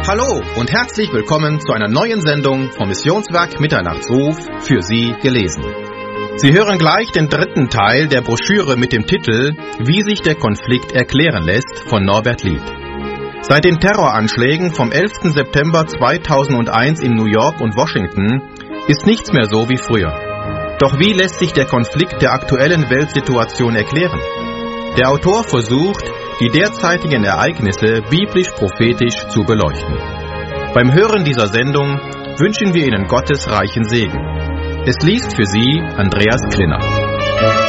Hallo und herzlich willkommen zu einer neuen Sendung vom Missionswerk Mitternachtsruf, für Sie gelesen. Sie hören gleich den dritten Teil der Broschüre mit dem Titel Wie sich der Konflikt erklären lässt von Norbert Lied. Seit den Terroranschlägen vom 11. September 2001 in New York und Washington ist nichts mehr so wie früher. Doch wie lässt sich der Konflikt der aktuellen Weltsituation erklären? Der Autor versucht, die derzeitigen Ereignisse biblisch-prophetisch zu beleuchten. Beim Hören dieser Sendung wünschen wir Ihnen Gottes reichen Segen. Es liest für Sie Andreas Klinner.